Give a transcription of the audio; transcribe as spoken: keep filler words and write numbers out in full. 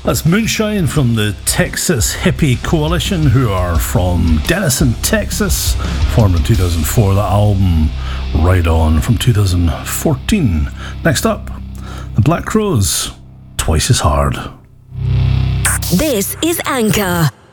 That's Moonshine from the Texas Hippie Coalition, who are from Denison, Texas, formed in two thousand four. The album Ride On from two thousand fourteen. Next up, the Black Crowes, Twice as Hard. This is Anchor.